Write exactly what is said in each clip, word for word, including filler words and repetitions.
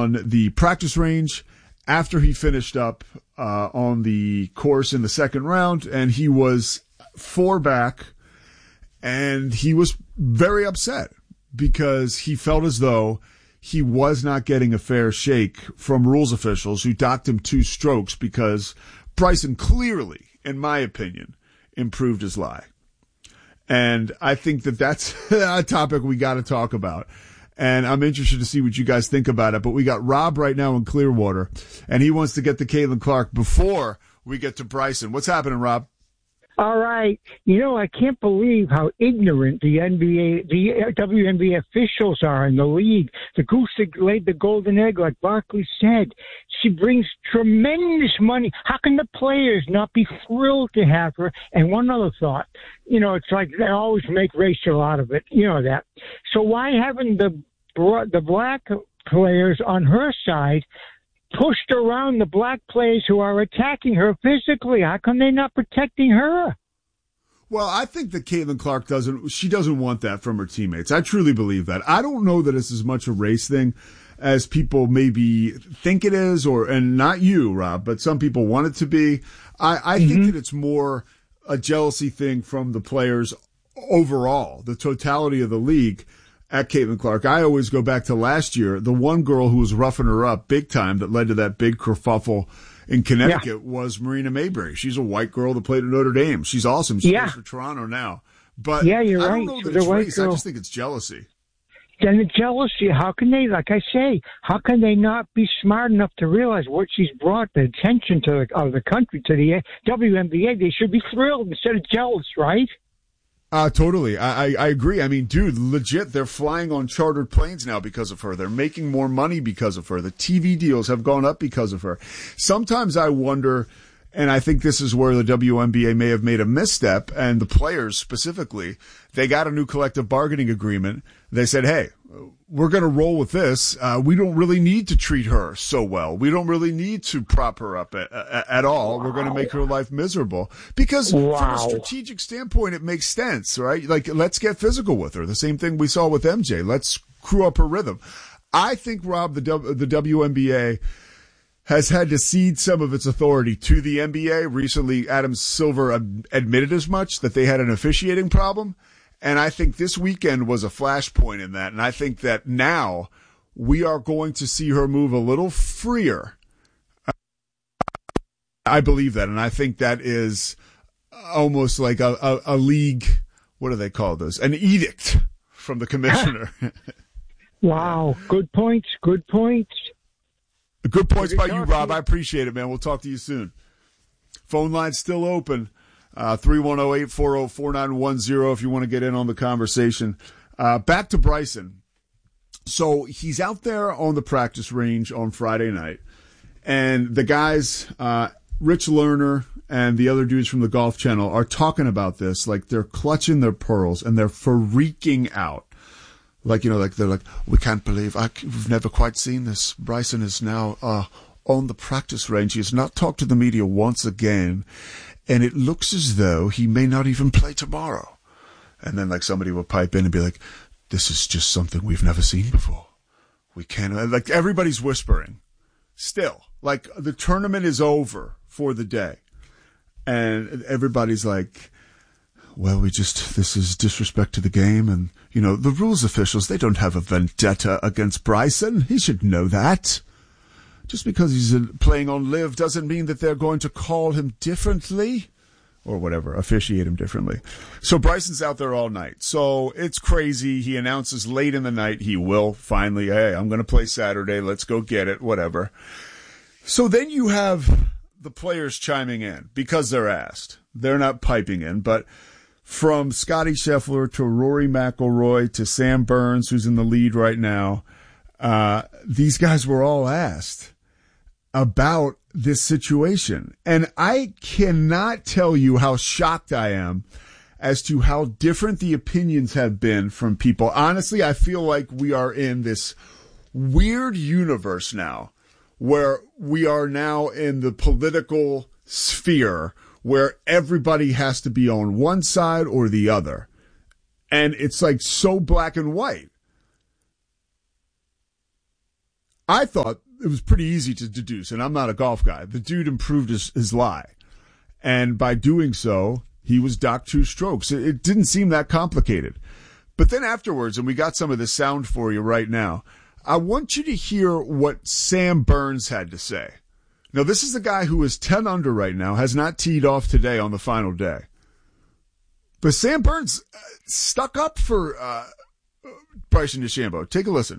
on the practice range after he finished up uh, on the course in the second round, and he was four back, and he was very upset because he felt as though he was not getting a fair shake from rules officials who docked him two strokes because Bryson clearly, in my opinion, improved his lie. And I think that that's a topic we got to talk about. And I'm interested to see what you guys think about it. But we got Rob right now in Clearwater, and he wants to get to Caitlin Clark before we get to Bryson. What's happening, Rob? All right. You know, I can't believe how ignorant the N B A, the W N B A officials are in the league. The goose that laid the golden egg, like Barkley said. She brings tremendous money. How can the players not be thrilled to have her? And one other thought, you know, it's like they always make racial out of it. You know that. So why haven't the the black players on her side pushed around the black players who are attacking her physically? How come they're not protecting her? Well, I think that Caitlin Clark doesn't, she doesn't want that from her teammates. I truly believe that. I don't know that it's as much a race thing as people maybe think it is, or, and not you, Rob, but some people want it to be. I, I mm-hmm. think that it's more a jealousy thing from the players overall, the totality of the league at Caitlin Clark. I always go back to last year. The one girl who was roughing her up big time that led to that big kerfuffle in Connecticut yeah. was Marina Mayberry. She's a white girl that played at Notre Dame. She's awesome. She yeah. plays for Toronto now. But yeah, you're I right. don't know that the it's white race. girl. I just think it's jealousy. Then the jealousy, how can they, like I say, how can they not be smart enough to realize what she's brought the attention to the, of the country, to the W N B A? They should be thrilled instead of jealous, right? Uh, totally. I, I, I agree. I mean, dude, legit, they're flying on chartered planes now because of her. They're making more money because of her. The T V deals have gone up because of her. Sometimes I wonder, and I think this is where the W N B A may have made a misstep, and the players specifically, they got a new collective bargaining agreement. They said, hey, we're going to roll with this. Uh, we don't really need to treat her so well. We don't really need to prop her up at, at, at all. Wow. We're going to make her life miserable. Because wow. from a strategic standpoint, it makes sense, right? Like, let's get physical with her. The same thing we saw with M J. Let's screw up her rhythm. I think, Rob, the, w, the W N B A has had to cede some of its authority to the N B A. Recently, Adam Silver ad- admitted as much, that they had an officiating problem. And I think this weekend was a flashpoint in that. And I think that now we are going to see her move a little freer. I believe that. And I think that is almost like a, a, a league, what do they call those? An edict from the commissioner. Wow. Good points. Good points. Good points by you, Rob. I appreciate it, man. We'll talk to you soon. Phone line's still open. Uh, three one zero, eight four zero, four nine one zero if you want to get in on the conversation. Uh, back to Bryson. So he's out there on the practice range on Friday night, and the guys, uh, Rich Lerner and the other dudes from the Golf Channel are talking about this like they're clutching their pearls and they're freaking out. Like, you know, like they're like, we can't believe, I, we've never quite seen this. Bryson is now uh, on the practice range. He has not talked to the media once again. And it looks as though he may not even play tomorrow. And then, like, somebody will pipe in and be like, this is just something we've never seen before. We can't, like, everybody's whispering. Still, like, the tournament is over for the day. And everybody's like, well, we just, this is disrespect to the game. And, you know, the rules officials, they don't have a vendetta against Bryson. He should know that. Just because he's playing on live doesn't mean that they're going to call him differently or whatever, officiate him differently. So Bryson's out there all night. So it's crazy. He announces late in the night he will finally, hey, I'm going to play Saturday. Let's go get it, whatever. So then you have the players chiming in because they're asked. They're not piping in, but from Scotty Scheffler to Rory McIlroy to Sam Burns, who's in the lead right now, uh, these guys were all asked about this situation. And I cannot tell you how shocked I am as to how different the opinions have been from people. Honestly, I feel like we are in this weird universe now where we are now in the political sphere where everybody has to be on one side or the other. And it's like so black and white. I thought it was pretty easy to deduce, and I'm not a golf guy. The dude improved his, his lie. And by doing so, he was docked two strokes. It, it didn't seem that complicated. But then afterwards, and we got some of the sound for you right now, I want you to hear what Sam Burns had to say. Now, this is the guy who is ten under right now, has not teed off today on the final day. But Sam Burns uh, stuck up for uh, Bryson DeChambeau. Take a listen.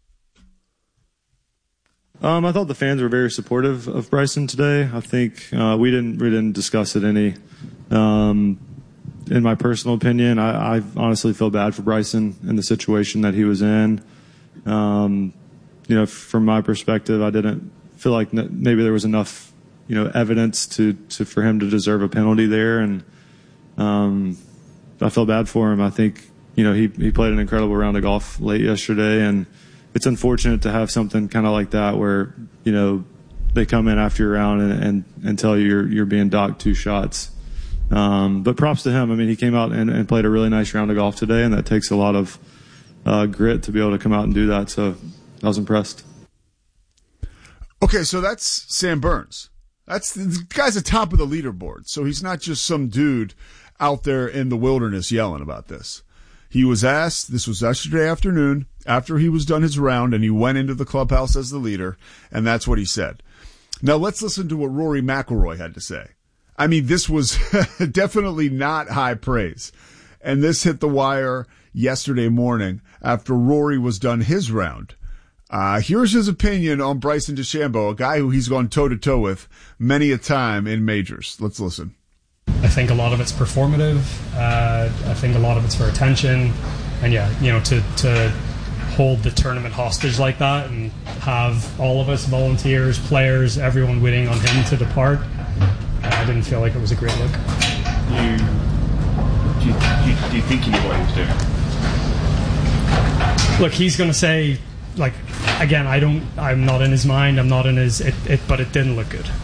Um, I thought the fans were very supportive of Bryson today. I think uh, we didn't we didn't discuss it any. Um, in my personal opinion, I, I honestly feel bad for Bryson in the situation that he was in. Um, you know, from my perspective, I didn't feel like maybe there was enough, you know, evidence to, to for him to deserve a penalty there, and um, I feel bad for him. I think, you know, he he played an incredible round of golf late yesterday, and it's unfortunate to have something kind of like that where, you know, they come in after your round and, and, and tell you you're, you're being docked two shots. Um, but props to him. I mean, he came out and, and played a really nice round of golf today, and that takes a lot of uh, grit to be able to come out and do that. So I was impressed. Okay, so that's Sam Burns. That's the guy's at the top of the leaderboard. So he's not just some dude out there in the wilderness yelling about this. He was asked, this was yesterday afternoon, after he was done his round, and he went into the clubhouse as the leader, and that's what he said. Now let's listen to what Rory McIlroy had to say. I mean, this was definitely not high praise. And this hit the wire yesterday morning after Rory was done his round. Uh, here's his opinion on Bryson DeChambeau, a guy who he's gone toe-to-toe with many a time in majors. Let's listen. I think a lot of it's performative. Uh, I think a lot of it's for attention. And yeah, you know, to, to hold the tournament hostage like that and have all of us, volunteers, players, everyone waiting on him to depart, I didn't feel like it was a great look. You, do, you, do, you, do you think he knew what he was doing? Look, he's going to say, like, again, I don't, I'm not in his mind, I'm not in his, it, it but it didn't look good.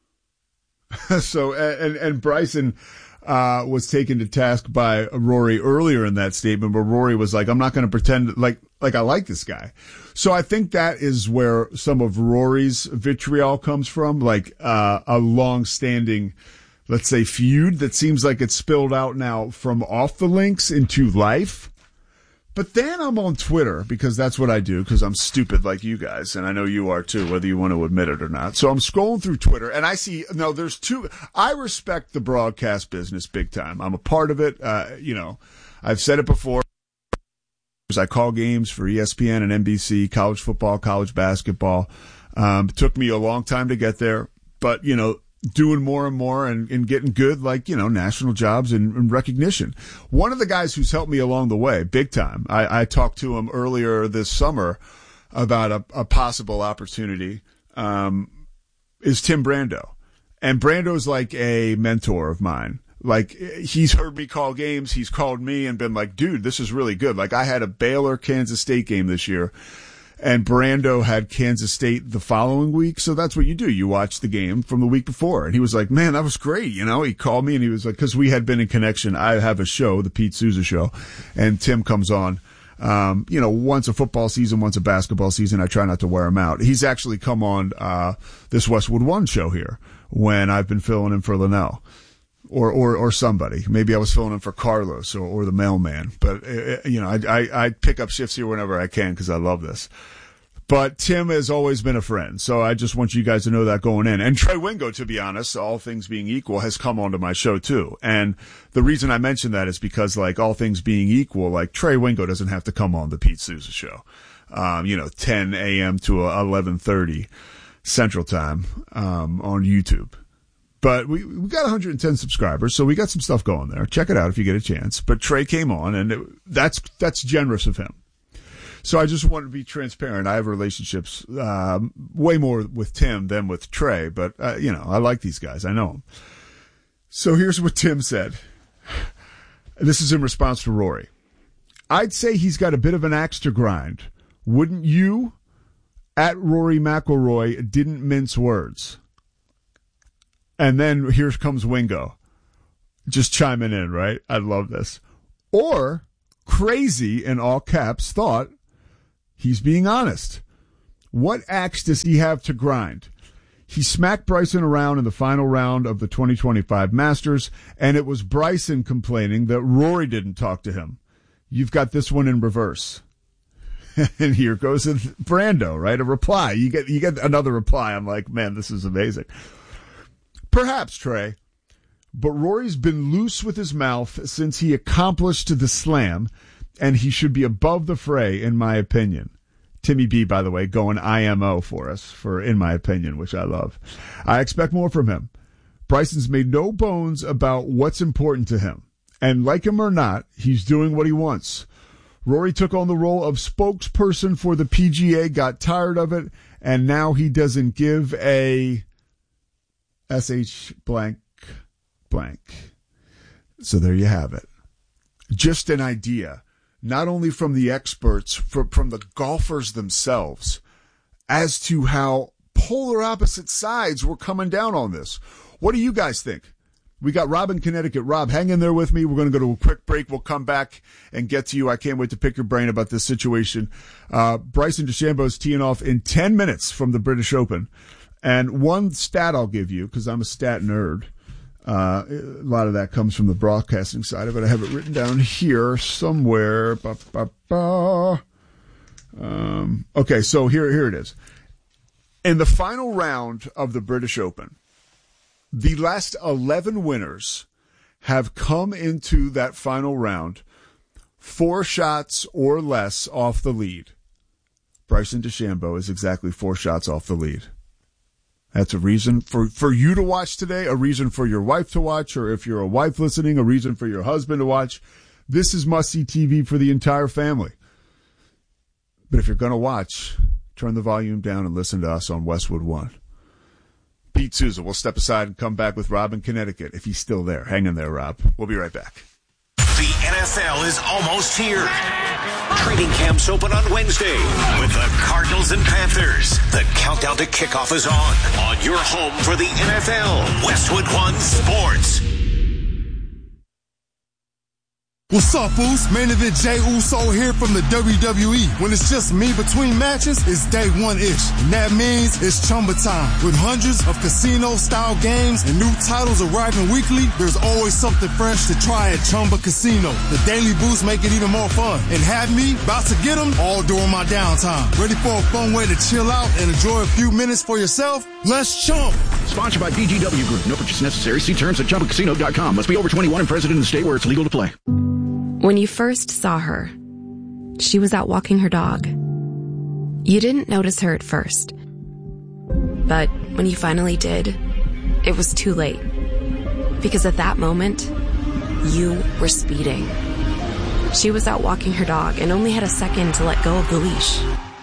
So, and, and Bryson uh, was taken to task by Rory earlier in that statement, but Rory was like, I'm not going to pretend like, like I like this guy. So I think that is where some of Rory's vitriol comes from, like uh, a long-standing, let's say, feud that seems like it's spilled out now from off the links into life. But then I'm on Twitter, because that's what I do, because I'm stupid like you guys, and I know you are too, whether you want to admit it or not. So I'm scrolling through Twitter, and I see, no, there's two. I respect the broadcast business big time. I'm a part of it. Uh, you know, I've said it before. I call games for E S P N and N B C, college football, college basketball. Um, it took me a long time to get there, but, you know, doing more and more and, and getting good, like, you know, national jobs and, and recognition. One of the guys who's helped me along the way, big time, I, I talked to him earlier this summer about a, a possible opportunity, um, is Tim Brando. And Brando's like a mentor of mine. Like, he's heard me call games. He's called me and been like, dude, this is really good. Like, I had a Baylor Kansas State game this year, and Brando had Kansas State the following week. So that's what you do. You watch the game from the week before. And he was like, man, that was great. You know, he called me and he was like, cause we had been in connection. I have a show, the Pete Souza Show, and Tim comes on, um, you know, once a football season, once a basketball season. I try not to wear him out. He's actually come on, uh, this Westwood One show here when I've been filling in for Linnell. Or, or, or somebody. Maybe I was filling in for Carlos or, or the mailman. But, uh, you know, I, I, I pick up shifts here whenever I can because I love this. But Tim has always been a friend. So I just want you guys to know that going in. And Trey Wingo, to be honest, all things being equal, has come onto my show too. And the reason I mention that is because, like, all things being equal, like, Trey Wingo doesn't have to come on the Pete Souza Show. Um, you know, ten a.m. to eleven thirty Central Time, um, on YouTube. But we we got one hundred ten subscribers, so we got some stuff going there. Check it out if you get a chance. But Trey came on, and it, that's that's generous of him. So I just want to be transparent. I have relationships uh, way more with Tim than with Trey, but, uh, you know, I like these guys. I know them. So here's what Tim said. This is in response to Rory. I'd say he's got a bit of an axe to grind. Wouldn't you? At Rory McIlroy didn't mince words. And then here comes Wingo, just chiming in, right? I love this. Or, crazy, in all caps, thought he's being honest. What axe does he have to grind? He smacked Bryson around in the final round of the twenty twenty-five Masters, and it was Bryson complaining that Rory didn't talk to him. You've got this one in reverse. And here goes Brando, right? A reply. You get you get another reply. I'm like, man, this is amazing. Perhaps, Trey, but Rory's been loose with his mouth since he accomplished the slam, and he should be above the fray, in my opinion. Timmy B, by the way, going I M O for us, for in my opinion, which I love. I expect more from him. Bryson's made no bones about what's important to him. And like him or not, he's doing what he wants. Rory took on the role of spokesperson for the P G A, got tired of it, and now he doesn't give a S H blank blank. So there you have it. Just an idea. Not only from the experts, from, from the golfers themselves, as to how polar opposite sides were coming down on this. What do you guys think? We got Rob in Connecticut. Rob, hang in there with me. We're going to go to a quick break. We'll come back and get to you. I can't wait to pick your brain about this situation. Uh, Bryson DeChambeau is teeing off in ten minutes from the British Open. And one stat I'll give you, because I'm a stat nerd. Uh, a lot of that comes from the broadcasting side of it. I have it written down here somewhere. Ba, ba, ba. Um, okay, so here, here it is. In the final round of the British Open, the last eleven winners have come into that final round four shots or less off the lead. Bryson DeChambeau is exactly four shots off the lead. That's a reason for, for you to watch today, a reason for your wife to watch, or if you're a wife listening, a reason for your husband to watch. This is must-see T V for the entire family. But if you're going to watch, turn the volume down and listen to us on Westwood One. Pete Souza, we'll step aside and come back with Rob in Connecticut, if he's still there. Hang in there, Rob. We'll be right back. The N F L is almost here. Training camps open on Wednesday with the Cardinals and Panthers. The countdown to kickoff is on. On your home for the N F L, Westwood One Sports. What's up, Foos? Main event Jey Uso here from the W W E. When it's just me between matches, it's day one-ish. And that means it's Chumba time. With hundreds of casino-style games and new titles arriving weekly, there's always something fresh to try at Chumba Casino. The daily boosts make it even more fun. And have me about to get them all during my downtime. Ready for a fun way to chill out and enjoy a few minutes for yourself? Let's chump! Sponsored by B G W Group. No purchase necessary. See terms at chumba casino dot com. Must be over twenty-one and present in the state where it's legal to play. When you first saw her, she was out walking her dog. You didn't notice her at first. But when you finally did, it was too late. Because at that moment, you were speeding. She was out walking her dog and only had a second to let go of the leash.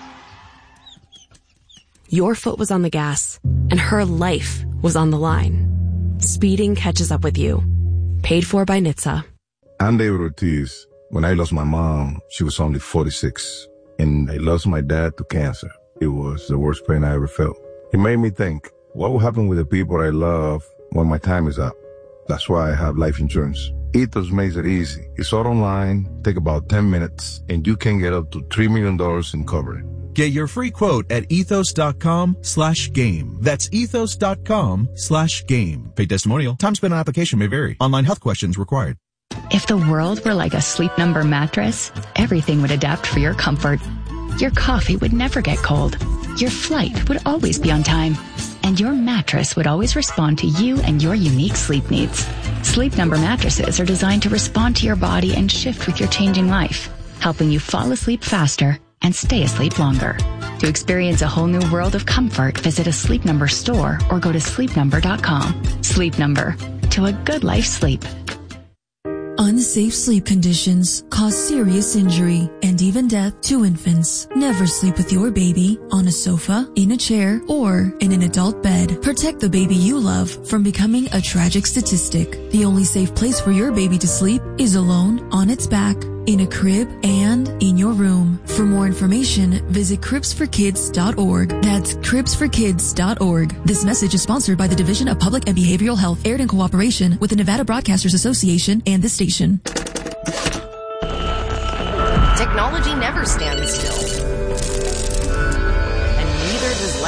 Your foot was on the gas, and her life was on the line. Speeding catches up with you. Paid for by N H T S A. I'm David Ortiz. When I lost my mom, she was only forty-six. And I lost my dad to cancer. It was the worst pain I ever felt. It made me think, what will happen with the people I love when my time is up? That's why I have life insurance. Ethos makes it easy. It's all online, take about ten minutes, and you can get up to three million dollars in coverage. Get your free quote at ethos.com slash game. That's ethos.com slash game. Paid testimonial. Time spent on application may vary. Online health questions required. If the world were like a Sleep Number mattress, everything would adapt for your comfort. Your coffee would never get cold. Your flight would always be on time. And your mattress would always respond to you and your unique sleep needs. Sleep Number mattresses are designed to respond to your body and shift with your changing life, helping you fall asleep faster and stay asleep longer. To experience a whole new world of comfort, visit a Sleep Number store or go to sleep number dot com. Sleep Number. To a good life sleep. Unsafe sleep conditions cause serious injury and even death to infants. Never sleep with your baby on a sofa, in a chair, or in an adult bed. Protect the baby you love from becoming a tragic statistic. The only safe place for your baby to sleep is alone, on its back, in a crib, and in your room. For more information, visit cribs for kids dot org. That's cribs for kids dot org. This message is sponsored by the Division of Public and Behavioral Health, aired in cooperation with the Nevada Broadcasters Association and this station. Technology never stands still. And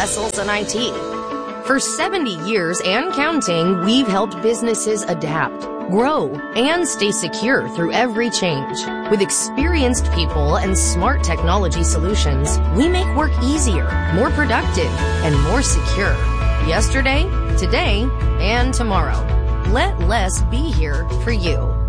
Wessels and I T. For seventy years and counting, we've helped businesses adapt, grow, and stay secure through every change. With experienced people and smart technology solutions, we make work easier, more productive, and more secure. Yesterday, today, and tomorrow. Let less be here for you.